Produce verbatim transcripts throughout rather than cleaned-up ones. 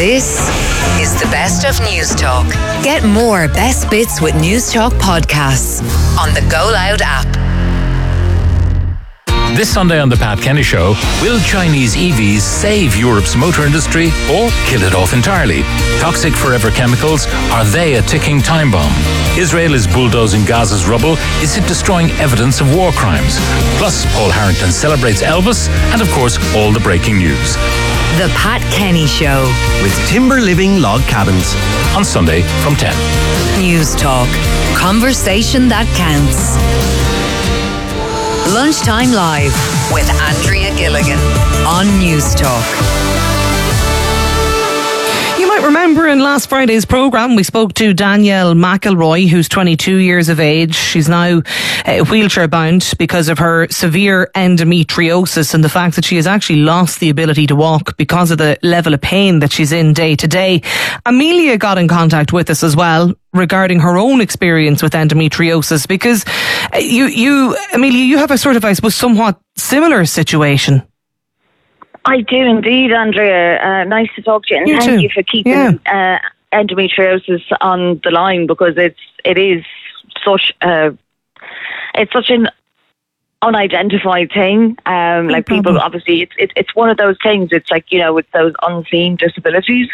This is the Best of News Talk. Get more Best Bits with News Talk podcasts on the Go Loud app. This Sunday on the Pat Kenny Show, will Chinese E Vs save Europe's motor industry or kill it off entirely? Toxic forever chemicals, are they a ticking time bomb? Israel is bulldozing Gaza's rubble. Is it destroying evidence of war crimes? Plus, Paul Harrington celebrates Elvis, and of course, all the breaking news. The Pat Kenny Show with Timber Living Log Cabins on Sunday from ten. News Talk. Conversation that counts. Lunchtime Live with Andrea Gilligan on News Talk. You might remember in last Friday's programme we spoke to Danielle McElroy, who's twenty-two years of age. She's now uh, wheelchair bound because of her severe endometriosis and the fact that she has actually lost the ability to walk because of the level of pain that she's in day to day. Amelia got in contact with us as well regarding her own experience with endometriosis, because you, you, Amelia, you have a sort of, I suppose, somewhat similar situation. I do indeed, Andrea. Uh, nice to talk to you, and you thank too. you for keeping yeah. uh, endometriosis on the line, because it's it is such a it's such an unidentified thing. Um, like no people, obviously, it's it, it's one of those things. It's like, you know, with those unseen disabilities.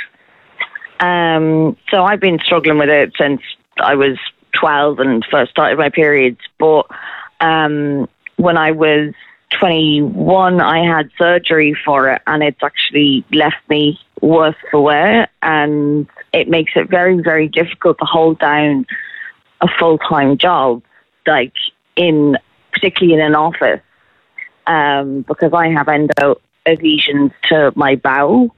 Um, so I've been struggling with it since I was twelve and first started my periods. But um, when I was twenty-one, I had surgery for it, and it's actually left me worse for wear, and it makes it very, very difficult to hold down a full-time job, like in particularly in an office, um, because I have endo adhesions to my bowel.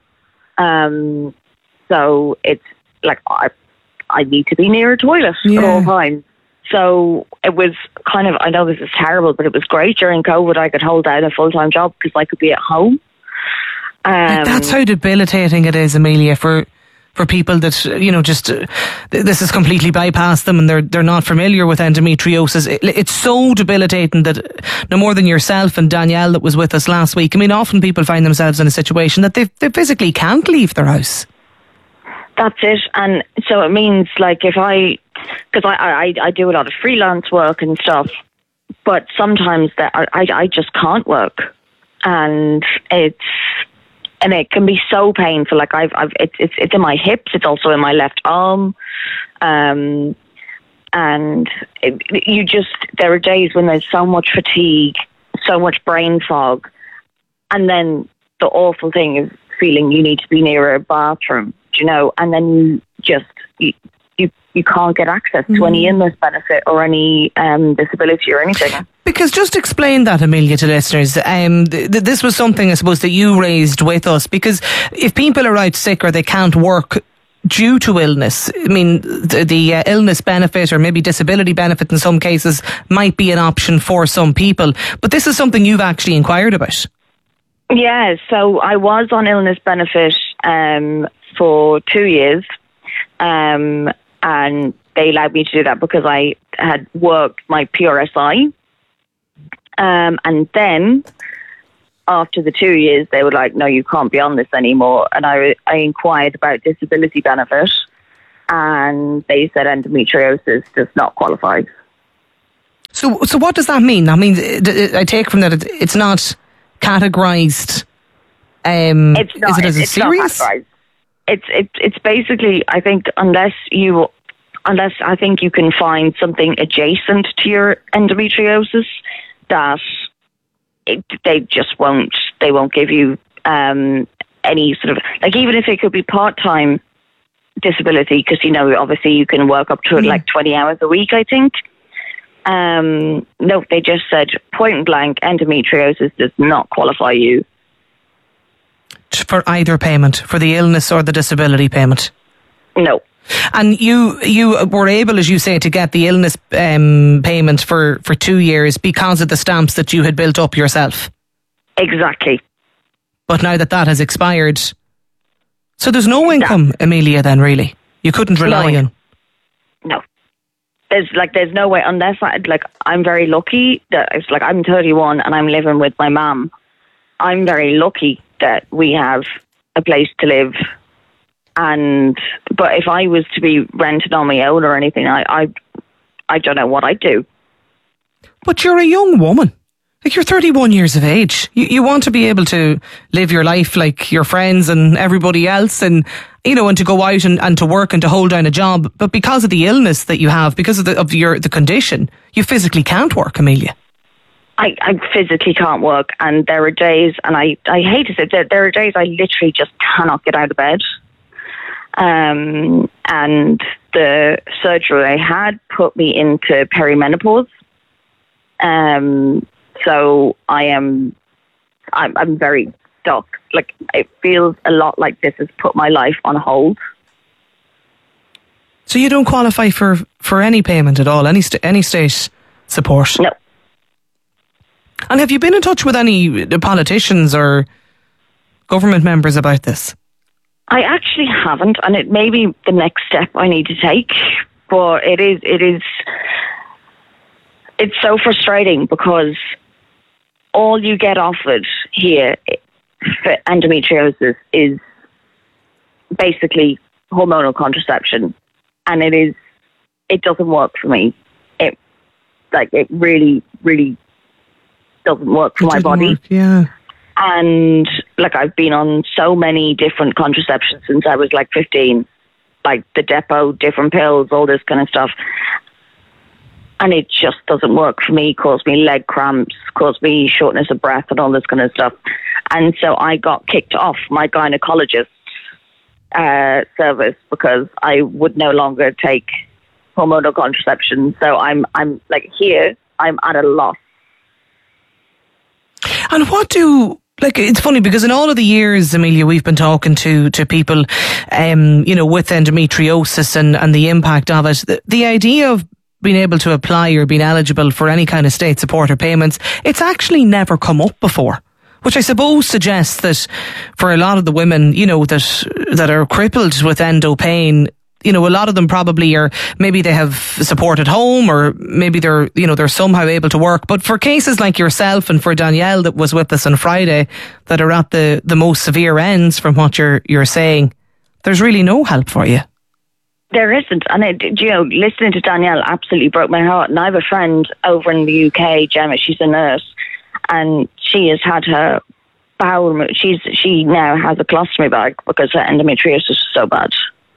Um, so it's like I, I need to be near a toilet yeah. at all times. So it was kind of, I know this is terrible, but it was great during COVID. I could hold down a full-time job because I could be at home. Um, That's how debilitating it is, Amelia, for for people that, you know, just uh, this has completely bypassed them and they're they're not familiar with endometriosis. It, it's so debilitating that no more than yourself and Danielle that was with us last week. I mean, often people find themselves in a situation that they they physically can't leave their house. That's it. And so it means, like, if I, because I, I, I do a lot of freelance work and stuff, but sometimes that I, I just can't work. And it's, and it can be so painful. Like I've, I've, it's, it's, it's in my hips. It's also in my left arm. Um, and it, you just, there are days when there's so much fatigue, so much brain fog. And then the awful thing is feeling you need to be near a bathroom, you know, and then you just, you, you, you can't get access to mm. any illness benefit or any um, disability or anything. Because just explain that, Amelia, to listeners. Um, th- th- this was something, I suppose, that you raised with us, because if people are out sick or they can't work due to illness, I mean, the, the uh, illness benefit or maybe disability benefit in some cases might be an option for some people. But this is something you've actually inquired about. Yeah, so I was on illness benefit um, for two years, um, and they allowed me to do that because I had worked my P R S I. Um, and then after the two years, they were like, no, you can't be on this anymore. And I, I inquired about disability benefit, and they said endometriosis does not qualify. So, so what does that mean? I mean, I take from that it's not categorised. Um, it's not. Is it as a it's serious? Not categorised. It's it, it's basically, I think, unless you, unless I think you can find something adjacent to your endometriosis, that it, they just won't. They won't give you um, any sort of, like, even if it could be part-time disability, because, you know, obviously you can work up to mm. like twenty hours a week, I think. Um, no, they just said point blank, endometriosis does not qualify you for either payment, for the illness or the disability payment. No. And you you were able, as you say, to get the illness um, payment for, for two years because of the stamps that you had built up yourself. Exactly. But now that that has expired, so there's no income, that, Amelia, then, really? You couldn't rely no, on? No. There's like there's no way, unless I, like I'm very lucky that it's like I'm thirty-one and I'm living with my mum. I'm very lucky that we have a place to live And but if I was to be rented on my own or anything, I I, I don't know what I'd do. But you're a young woman. Like, you're thirty-one years of age. You, you want to be able to live your life like your friends and everybody else, and, you know, and to go out and, and to work and to hold down a job. But because of the illness that you have, because of the, of your, the condition, you physically can't work, Amelia. I, I physically can't work, and there are days, and I, I hate to say it, there are days I literally just cannot get out of bed. Um, and the surgery I had put me into perimenopause. Um, so I am, I'm, I'm very stuck. Like, it feels a lot like this has put my life on hold. So you don't qualify for, for any payment at all, any st- any state support? No. And have you been in touch with any politicians or government members about this? I actually haven't, and it may be the next step I need to take. But it is, it is, it's so frustrating because all you get offered here for endometriosis is basically hormonal contraception, and it is, it doesn't work for me. It, like, it really, really doesn't work for It my didn't body. work, yeah. And like, I've been on so many different contraceptions since I was like fifteen, like the depot, different pills, all this kind of stuff. And it just doesn't work for me. Caused me leg cramps, caused me shortness of breath and all this kind of stuff. And so I got kicked off my gynecologist uh, service because I would no longer take hormonal contraception. So I'm, I'm like, here, I'm at a loss. And what do, like, it's funny because in all of the years, Amelia, we've been talking to, to people, um, you know, with endometriosis and, and the impact of it. The, the idea of being able to apply or being eligible for any kind of state support or payments, it's actually never come up before. Which I suppose suggests that for a lot of the women, you know, that, that are crippled with endo pain, you know, a lot of them probably are, maybe they have support at home, or maybe they're, you know, they're somehow able to work. But for cases like yourself and for Danielle that was with us on Friday, that are at the, the most severe ends from what you're, you're saying, there's really no help for you. There isn't. And, it, you know, listening to Danielle absolutely broke my heart. And I have a friend over in the U K, Gemma, she's a nurse, and she has had her bowel, she's, she now has a colostomy bag because her endometriosis is so bad.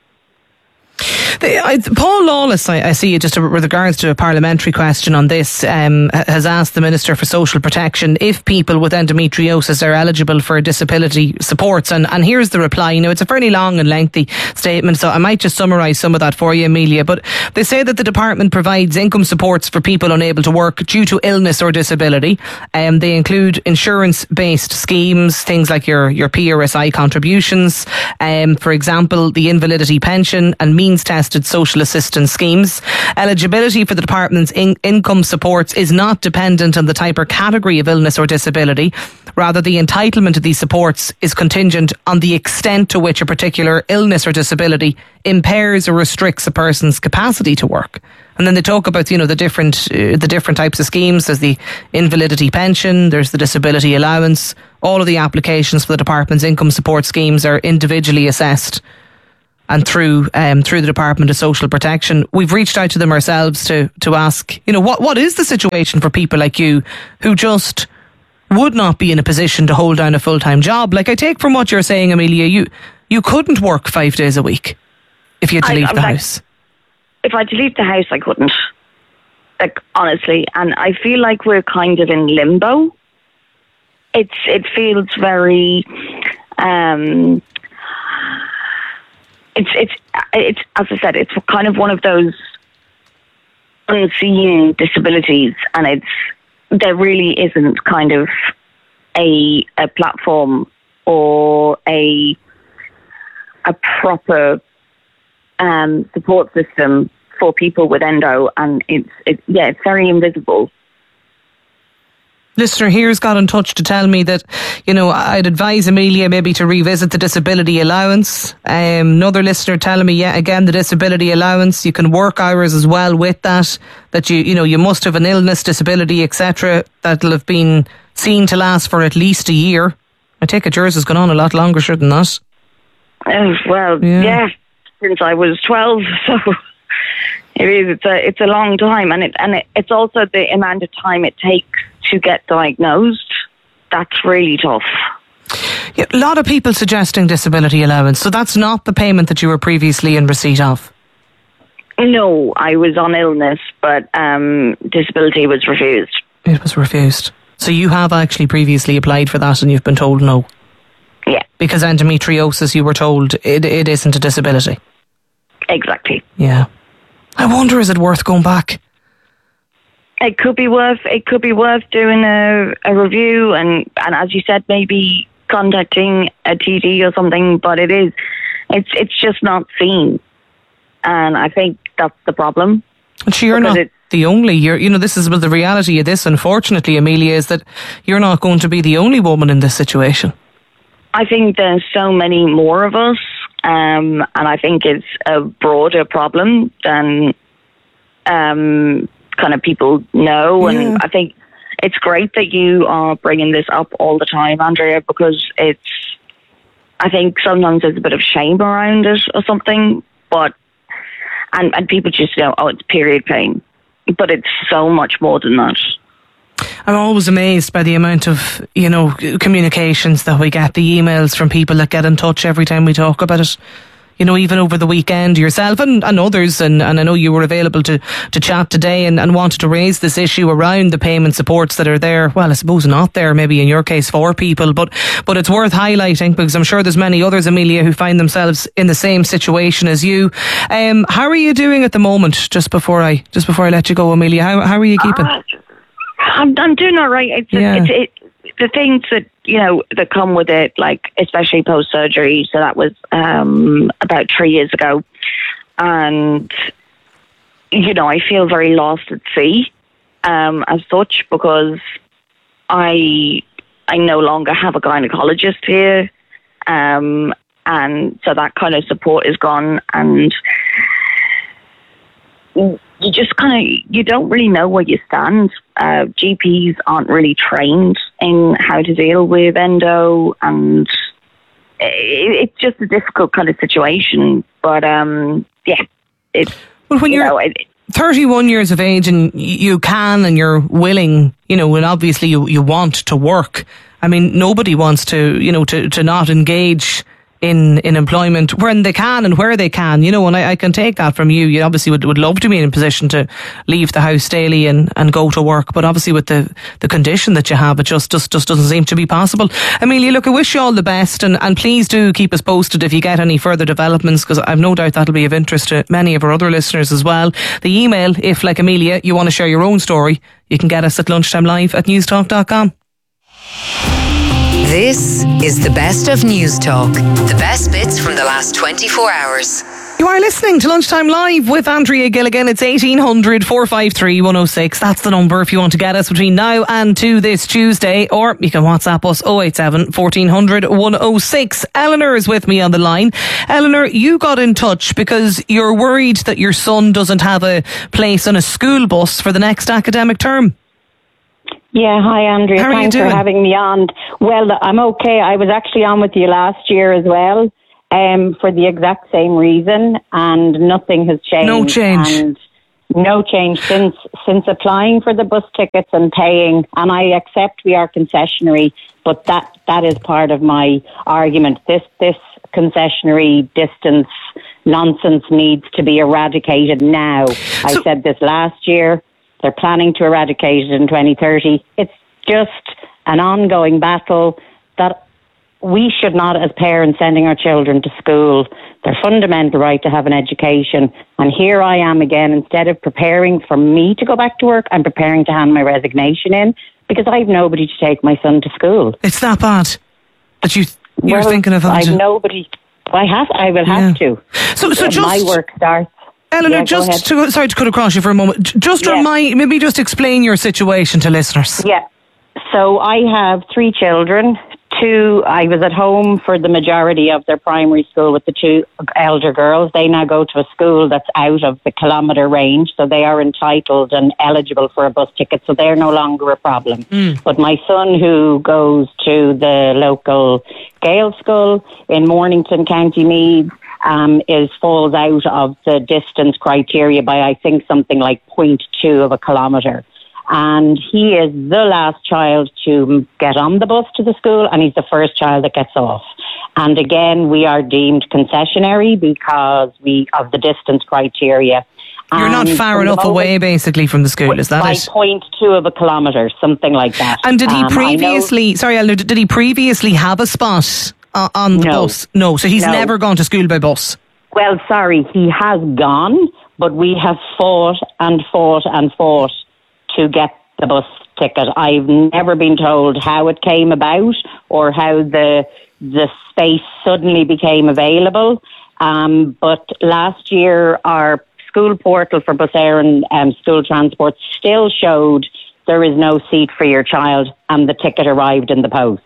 The, I, Paul Lawless, I, I see, just with regards to a parliamentary question on this, um, has asked the Minister for Social Protection if people with endometriosis are eligible for disability supports. And, and here's the reply. You know, it's a fairly long and lengthy statement, so I might just summarise some of that for you, Amelia. But they say that the department provides income supports for people unable to work due to illness or disability. Um, they include insurance-based schemes, things like your, your P R S I contributions, um, for example, the invalidity pension and means-tested social assistance schemes. Eligibility for the department's in- income supports is not dependent on the type or category of illness or disability. Rather, the entitlement to these supports is contingent on the extent to which a particular illness or disability impairs or restricts a person's capacity to work. And then they talk about, you know, the different uh, the different types of schemes. There's the invalidity pension, there's the disability allowance. All of the applications for the department's income support schemes are individually assessed and through um, through the Department of Social Protection. We've reached out to them ourselves to to ask, you know, what what is the situation for people like you who just would not be in a position to hold down a full-time job? Like, I take from what you're saying, Amelia, you you couldn't work five days a week if you had to I, leave I'm the like, house. If I had to leave the house, I couldn't. Like, honestly. And I feel like we're kind of in limbo. It's It feels very... Um, It's, it's, it's, as I said, it's kind of one of those unseen disabilities, and it's, there really isn't kind of a, a platform or a, a proper, um, support system for people with endo, and it's, it, yeah, it's very invisible. Listener here's got in touch to tell me that, you know, I'd advise Amelia maybe to revisit the disability allowance. Um, another listener telling me, yeah, again, the disability allowance, you can work hours as well with that, that you, you know, you must have an illness, disability, et cetera, that'll have been seen to last for at least a year. I take it yours has gone on a lot longer than that. Uh, well, Yeah. yeah. since I was twelve, so it is. It's a it's a long time, and it and it, it's also the amount of time it takes to get diagnosed. That's really tough. Yeah, a lot of people suggesting disability allowance, so that's not the payment that you were previously in receipt of. No, I was on illness, but um, disability was refused. It was refused. So you have actually previously applied for that and you've been told no? Yeah. Because endometriosis, you were told it, it isn't a disability. Exactly. Yeah. I wonder, is it worth going back? It could be worth it could be worth doing a, a review and, and as you said, maybe contacting a T D or something, but it is it's it's just not seen. And I think that's the problem. And so you're Because not it- the only, you're, you know, this is well, the reality of this, unfortunately, Amelia, is that you're not going to be the only woman in this situation. I think there's so many more of us, um, and I think it's a broader problem than um, kind of people know. Yeah. And I think it's great that you are bringing this up all the time, Andrea, because it's, I think sometimes there's a bit of shame around it or something, but, and, and people just know, oh, it's period pain. But it's so much more than that. I'm always amazed by the amount of, you know, communications that we get, the emails from people that get in touch every time we talk about it. You know, even over the weekend, yourself and, and others, and, and I know you were available to, to chat today and, and wanted to raise this issue around the payment supports that are there. Well, I suppose not there, maybe in your case for people, but but it's worth highlighting because I'm sure there's many others, Amelia, who find themselves in the same situation as you. Um, how are you doing at the moment? Just before I just before I let you go, Amelia, how how are you keeping? Uh, I'm I'm doing all right. It's, Yeah. it's it, the things that you know that come with it, like especially post surgery. So that was um, about three years ago, and you know I feel very lost at sea um, as such because I I no longer have a gynecologist here, um, and so that kind of support is gone, and you just kind of, you don't really know where you stand. Uh, G Ps aren't really trained in how to deal with endo, and it, it's just a difficult kind of situation. But um, yeah, it's, Well, when you you're know, it, thirty-one years of age and you can and you're willing, you know, and obviously you, you want to work. I mean, nobody wants to, you know, to, to not engage in, in employment when they can and where they can, you know, and I, I can take that from you. You obviously would, would love to be in a position to leave the house daily and, and go to work, but obviously with the, the condition that you have, it just, just, just doesn't seem to be possible. Amelia, look, I wish you all the best, and, and please do keep us posted if you get any further developments, because I've no doubt that'll be of interest to many of our other listeners as well. The email, if like Amelia, you want to share your own story, you can get us at lunchtime live at newstalk dot com. This is the best of News Talk. The best bits from the last twenty-four hours. You are listening to Lunchtime Live with Andrea Gilligan. It's eighteen hundred, four five three, one oh six. That's the number if you want to get us between now and to this Tuesday. Or you can WhatsApp us oh eight seven, fourteen hundred, one oh six. Eleanor is with me on the line. Eleanor, you got in touch because you're worried that your son doesn't have a place on a school bus for the next academic term. Yeah, hi Andrea. How are you Thanks doing? for having me on. Well, I'm okay. I was actually on with you last year as well, um, for the exact same reason, and nothing has changed. No change. And no change since since applying for the bus tickets and paying. And I accept we are concessionary, but that that is part of my argument. This this concessionary distance nonsense needs to be eradicated now. So- I said this last year. They're planning to eradicate it in twenty thirty. It's just an ongoing battle that we should not, as parents sending our children to school, their fundamental right to have an education. And here I am again, instead of preparing for me to go back to work, I'm preparing to hand my resignation in because I have nobody to take my son to school. It's that bad that you, you're Well, thinking of I having have to... nobody. I have. I will have Yeah. to. So, so When just... my work starts. Eleanor, Yeah, go just ahead. to, sorry to cut across you for a moment. J- Just Yeah. remind, maybe just explain your situation to listeners. Yeah. So I have three children, two, I was at home for the majority of their primary school with the two elder girls. They now go to a school that's out of the kilometre range, so they are entitled and eligible for a bus ticket, so they're no longer a problem. Mm. But my son, who goes to the local Gael school in Mornington, County Meath, um, is falls out of the distance criteria by, I think, something like zero point two of a kilometre. And he is the last child to get on the bus to the school, and he's the first child that gets off. And again, we are deemed concessionary because we of the distance criteria. You're not and far enough away, basically, from the school, is that by it? By zero point two of a kilometre, something like that. And did he um, previously, sorry, Eleanor, did he previously have a spot uh, on the no. bus? No, so he's no. never gone to school by bus? Well, sorry, he has gone, but we have fought and fought and fought to get the bus ticket. I've never been told how it came about or how the the space suddenly became available. Um, but last year, our school portal for Bus Éireann um, school transport still showed there is no seat for your child, and the ticket arrived in the post.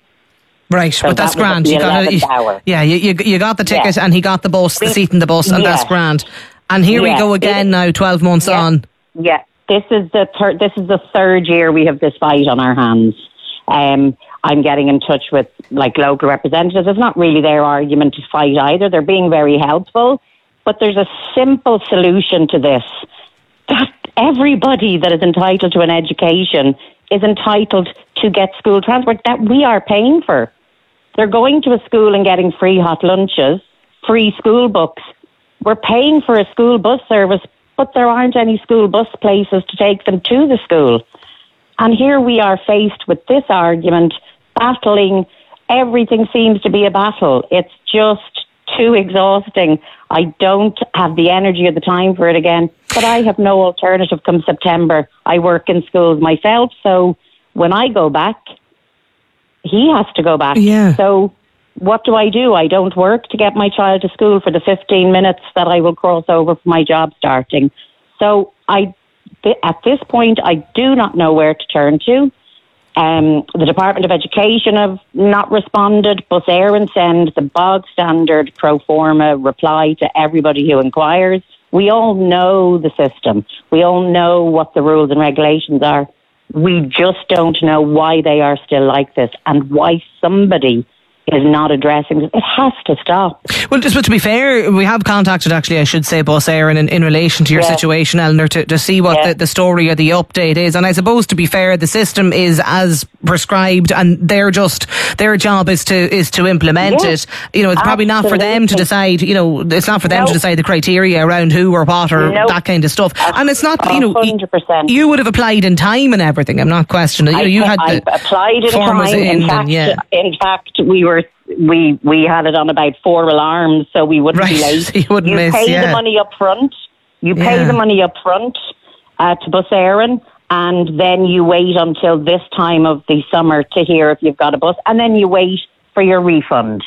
Right, so but that's that grand. You got it. Hour. Yeah, you, you you got the ticket, yeah. and he got the bus, the seat in the bus, and yeah. that's grand. And here yeah. we go again it, now, twelve months yeah. on. Yeah. This is the third. This is the third year we have this fight on our hands. Um, I'm getting in touch with like local representatives. It's not really their argument to fight either. They're being very helpful, but there's a simple solution to this. That everybody that is entitled to an education is entitled to get school transport that we are paying for. They're going to a school and getting free hot lunches, free school books. We're paying for a school bus service, but there aren't any school bus places to take them to the school. And here we are faced with this argument, battling. Everything seems to be a battle. It's just too exhausting. I don't have the energy or the time for it again, but I have no alternative come September. I work in schools myself, so when I go back, he has to go back. Yeah. So what do I do? I don't work to get my child to school for the fifteen minutes that I will cross over for my job starting. So I, at this point, I do not know where to turn to. Um, the Department of Education have not responded. Bus Éireann send the bog standard pro forma reply to everybody who inquires. We all know the system. We all know what the rules and regulations are. We just don't know why they are still like this and why somebody is not addressing it. It has to stop. Well, just but to be fair, we have contacted, actually, I should say, Bus Éireann in, in relation to your yeah. situation, Eleanor, to, to see what yeah. the, the story or the update is. And I suppose, to be fair, the system is as prescribed, and they're just their job is to is to implement yeah. it. You know, it's probably Absolutely. not for them to decide. You know, it's not for them no. to decide the criteria around who or what or no. that kind of stuff. That's and it's not. You know, one hundred percent. You would have applied in time and everything. I'm not questioning. You know, you had I the applied in forms time. in, in fact, and, yeah. in fact, we were. We we had it on about four alarms, so we wouldn't right. be late. you wouldn't you miss, pay yeah. the money up front. You pay yeah. the money up front uh, to Bus Éireann, and then you wait until this time of the summer to hear if you've got a bus, and then you wait for your refund.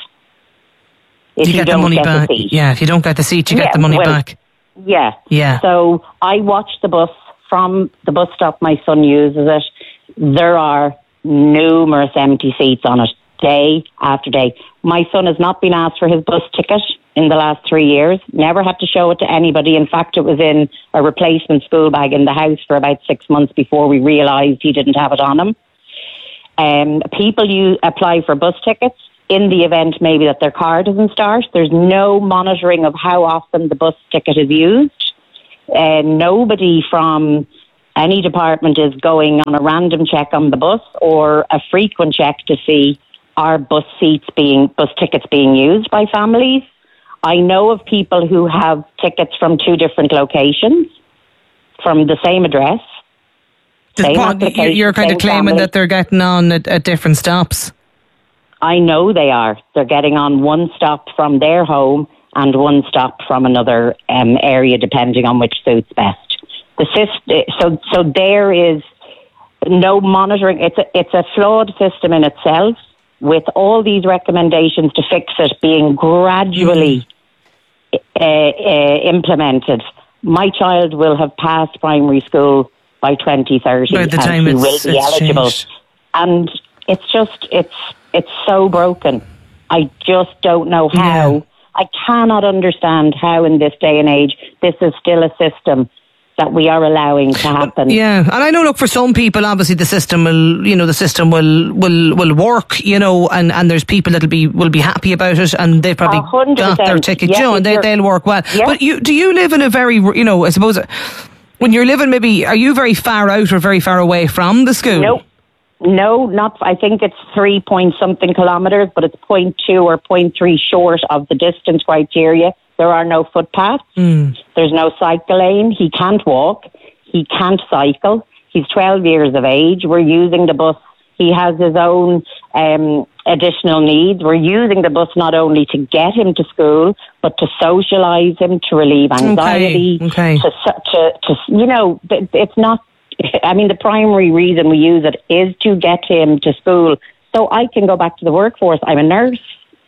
If you, you get don't the money get back. the seat. Yeah, if you don't get the seat, you yeah, get the money well, back. Yeah. Yeah. So I watch the bus from the bus stop my son uses it. There are numerous empty seats on it, day after day. My son has not been asked for his bus ticket in the last three years, never had to show it to anybody. In fact, it was in a replacement school bag in the house for about six months before we realised he didn't have it on him. Um, people you apply for bus tickets in the event maybe that their car doesn't start. There's no monitoring of how often the bus ticket is used. Uh, nobody from any department is going on a random check on the bus or a frequent check to see are bus seats being, bus tickets being used by families. I know of people who have tickets from two different locations, from the same address. Same what, you're kind of claiming family. that they're getting on at, at different stops? I know they are. They're getting on one stop from their home and one stop from another um, area, depending on which suits best. The system, so so there is no monitoring. It's a, it's a flawed system in itself, with all these recommendations to fix it being gradually mm. uh, uh, implemented. My child will have passed primary school by twenty thirty, by the time and he it's, will be eligible. Changed. And it's just, it's It's so broken. I just don't know how. Yeah. I cannot understand how in this day and age this is still a system that we are allowing to happen. Yeah, and I know, look, for some people, obviously the system will, you know, the system will will, will work, you know, and, and there's people that'll be will be happy about it, and they've probably got their ticket, yeah, you know, and they, they'll work well. Yeah. But you, do you live in a very, you know, I suppose, when you're living, maybe, are you very far out or very far away from the school? No, no, not. I think it's three point something kilometres, but it's point two or point three short of the distance criteria. There are no footpaths. Mm. There's no cycle lane. He can't walk. He can't cycle. He's twelve years of age. We're using the bus. He has his own um, additional needs. We're using the bus not only to get him to school, but to socialise him, to relieve anxiety. Okay. Okay. To, to, to, you know, it's not, I mean, the primary reason we use it is to get him to school so I can go back to the workforce. I'm a nurse.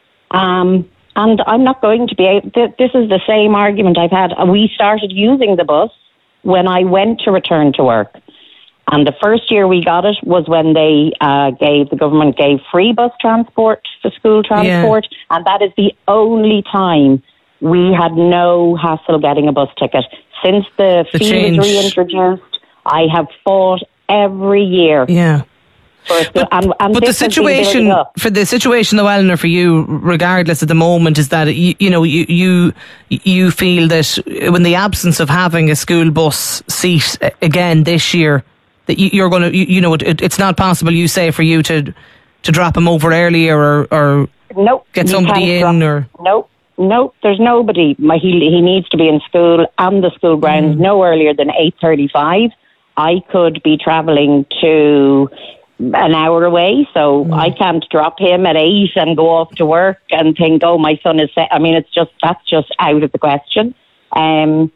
Um, and I'm not going to be able, this is the same argument I've had. We started using the bus when I went to return to work. And the first year we got it was when they uh, gave, the government gave free bus transport for school transport. Yeah. And that is the only time we had no hassle getting a bus ticket. Since the, the fee change. was reintroduced, I have fought every year. Yeah. But, and, and but the situation for the situation though, Eleanor, for you, regardless at the moment, is that you, you know you, you you feel that in the absence of having a school bus seat again this year, that you, you're going to you, you know it, it's not possible, you say, for you to to drop him over earlier or or nope, get somebody in drop, or nope nope there's nobody. He he needs to be in school on the school grounds mm. no earlier than eight thirty-five. I could be travelling to an hour away, so mm. I can't drop him at eight and go off to work and think, oh, my son is set. I mean, it's just, that's just out of the question. Um,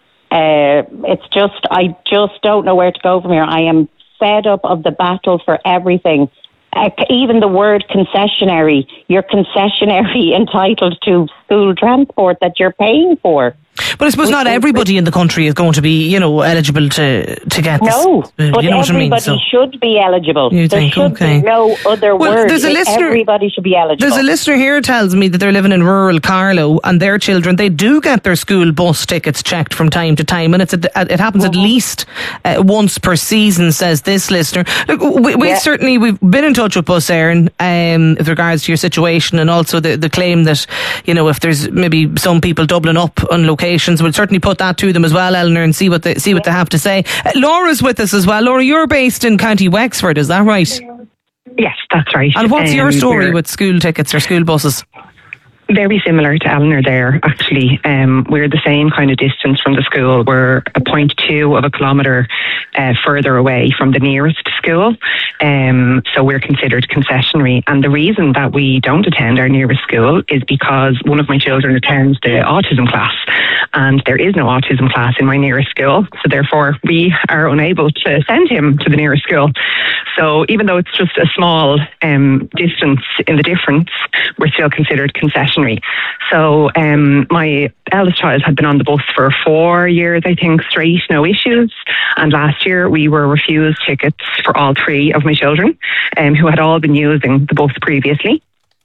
uh, it's just, I just don't know where to go from here. I am fed up of the battle for everything. Uh, even the word concessionary, you're concessionary entitled to school transport that you're paying for. But I suppose not everybody in the country is going to be, you know, eligible to, to get this. No, uh, but you know everybody what I mean? So, should be eligible. You there think, should okay. be no other well, word. There's a listener, everybody should be eligible. There's a listener here who tells me that they're living in rural Carlow and their children, they do get their school bus tickets checked from time to time, and it's a, it happens mm-hmm. at least uh, once per season, says this listener. Look, we, we yeah. certainly, we've been in touch with Bus Éireann um, with regards to your situation, and also the, the claim that, you know, if there's maybe some people doubling up on locations, we'll certainly put that to them as well, Eleanor, and see what they see what they have to say. Uh, Laura's with us as well. Laura, you're based in County Wexford, is that right? Yes, that's right. And what's um, your story with with school tickets or school buses? Very similar to Eleanor there, actually. Um, we're the same kind of distance from the school. We're a point two of a kilometre uh, further away from the nearest school. Um, so we're considered concessionary. And the reason that we don't attend our nearest school is because one of my children attends the autism class. And there is no autism class in my nearest school. So therefore, we are unable to send him to the nearest school. So even though it's just a small um, distance in the difference, we're still considered concessionary. So um, my eldest child had been on the bus for four years, I think, straight, no issues. And last year we were refused tickets for all three of my children, um, who had all been using the bus previously.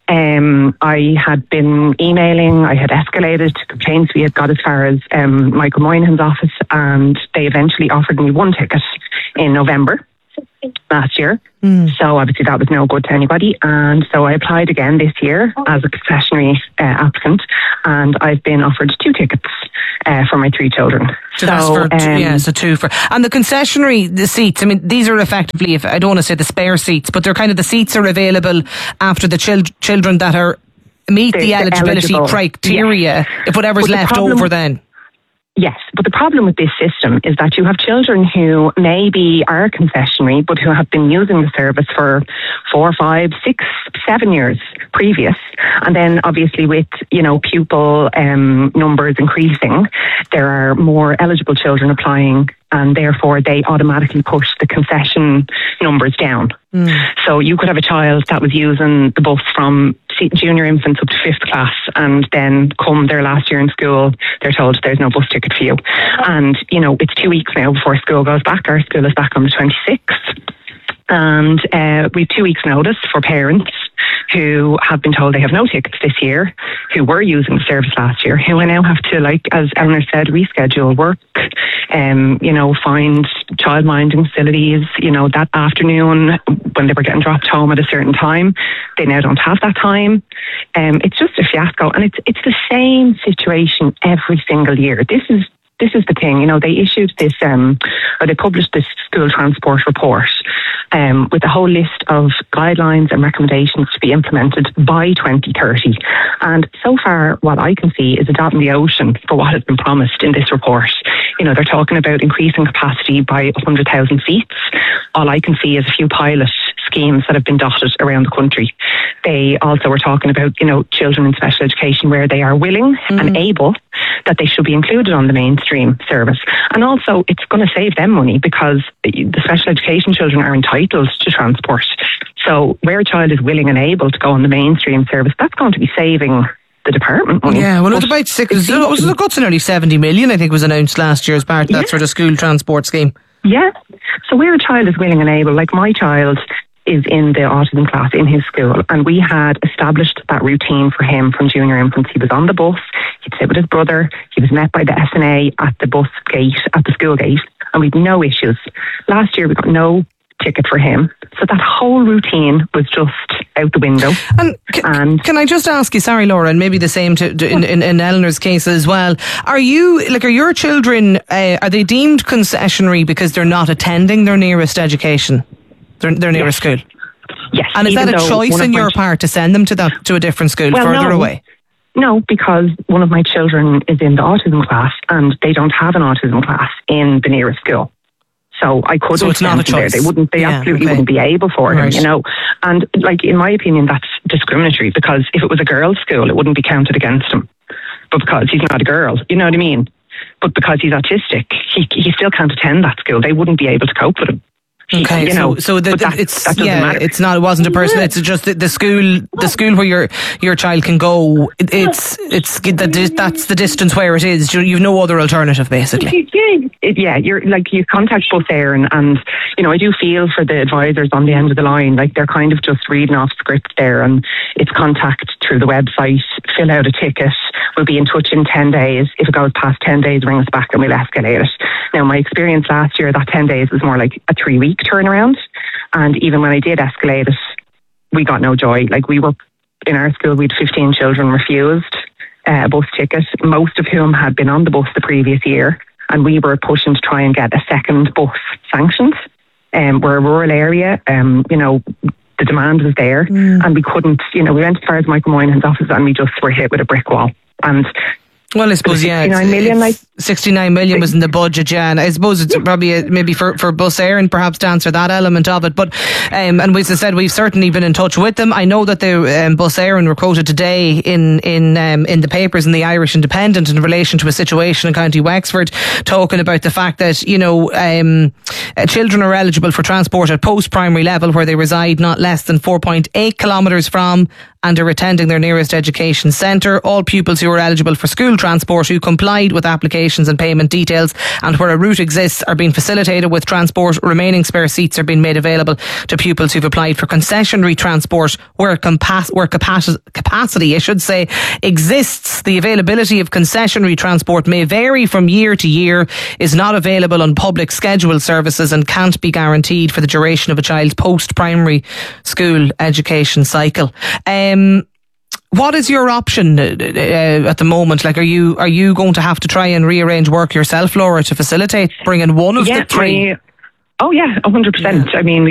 Um, I had been emailing, I had escalated complaints. We had got as far as um, Michael Moynihan's office, and they eventually offered me one ticket in November last year. Mm. So obviously that was no good to anybody, and so I applied again this year as a concessionary uh, applicant, and I've been offered two tickets uh, for my three children. So, so that's for um, yeah, so two for and the concessionary the seats. I mean, these are effectively, if I don't want to say the spare seats, but they're kind of the seats are available after the chil- children that are meet the, the eligibility eligible. criteria. Yes. If whatever's left problem, over, then. Yes, but the problem with this system is that you have children who maybe are concessionary, but who have been using the service for four, five, six, seven years previous. And then obviously with, you know, pupil um, numbers increasing, there are more eligible children applying, and therefore they automatically push the concession numbers down. Mm. So you could have a child that was using the bus from junior infants up to fifth class, and then come their last year in school, they're told there's no bus ticket for you. And, you know, it's two weeks now before school goes back. Our school is back on the twenty-sixth. And uh, we've two weeks' notice for parents who have been told they have no tickets this year, who were using the service last year, who now have to, like, as Eleanor said, reschedule work, um, you know, find childminding facilities, you know, that afternoon when they were getting dropped home at a certain time, they now don't have that time. Um, it's just a fiasco, and it's it's the same situation every single year. This is This is the thing, you know, they issued this, um, or they published this school transport report um, with a whole list of guidelines and recommendations to be implemented by twenty thirty. And so far, what I can see is a dot in the ocean for what has been promised in this report. You know, they're talking about increasing capacity by one hundred thousand seats. All I can see is a few pilot schemes that have been dotted around the country. They also were talking about, you know, children in special education where they are willing mm. and able, that they should be included on the mainstream service. And also, it's going to save them money because the special education children are entitled to transport. So where a child is willing and able to go on the mainstream service, that's going to be saving the department money. Yeah, well, it was about six, it was it got to nearly seventy million, I think, was announced last year as part of that yeah. sort of school transport scheme. Yeah. So where a child is willing and able, like my child is in the autism class in his school, and we had established that routine for him from junior infants. He was on the bus, he'd sit with his brother, he was met by the S N A at the bus gate, at the school gate, and we'd no issues. Last year we got no ticket for him, so that whole routine was just out the window. And can, and can I just ask you, sorry Laura, and maybe the same to, to in, in, in Eleanor's case as well, are you, like, are your children, uh, are they deemed concessionary because they're not attending their nearest education? Their, their nearest yes. school? Yes. And is that a choice on your part to send them to that to a different school well, further no. away? No, because one of my children is in the autism class and they don't have an autism class in the nearest school. So I couldn't so it's not a choice. There. They wouldn't. They yeah, absolutely okay. wouldn't be able for right. him, you know. And, like, in my opinion, that's discriminatory, because if it was a girls' school, it wouldn't be counted against him. But because he's not a girl, you know what I mean? But because he's autistic, he he still can't attend that school. They wouldn't be able to cope with him. Okay, you know, so so the, that, it's that yeah, matter. it's not. It wasn't a person. It's just the, the school. The school where your your child can go. It, it's it's the, that's the distance where it is. You've no other alternative, basically. It, yeah, you're like you contact Bus Éireann, and you know I do feel for the advisors on the end of the line. Like, they're kind of just reading off script there, and it's contact through the website. Fill out a ticket. We'll be in touch in ten days. If it goes past ten days, ring us back and we'll escalate it. Now, my experience last year, that ten days was more like a three week turnaround, and even when I did escalate it, we got no joy. Like, we were in our school, we had fifteen children refused uh, a bus ticket, most of whom had been on the bus the previous year, and we were pushing to try and get a second bus sanctioned. Um, we're a rural area, um, you know, the demand was there, mm. and we couldn't, you know, we went as far as Michael Moynihan's office and we just were hit with a brick wall. And well, I suppose, yeah, sixty-nine million, like, sixty-nine million was in the budget, yeah, and I suppose it's probably a, maybe for, for Bus Éireann perhaps to answer that element of it, but um, and as I said, we've certainly been in touch with them. I know that the um, Bus Éireann were quoted today in in um, in the papers in the Irish Independent in relation to a situation in County Wexford, talking about the fact that, you know, um, uh, children are eligible for transport at post-primary level where they reside not less than four point eight kilometres from and are attending their nearest education centre. All pupils who are eligible for school transport who complied with applications and payment details and where a route exists are being facilitated with transport. Remaining spare seats are being made available to pupils who've applied for concessionary transport where, compa- where capac- capacity, I should say, exists. The availability of concessionary transport may vary from year to year, is not available on public scheduled services and can't be guaranteed for the duration of a child's post-primary school education cycle. Um, What is your option uh, uh, at the moment? Like, are you are you going to have to try and rearrange work yourself, Laura, to facilitate bringing one of yeah, the three? My, oh yeah, one hundred percent. I mean,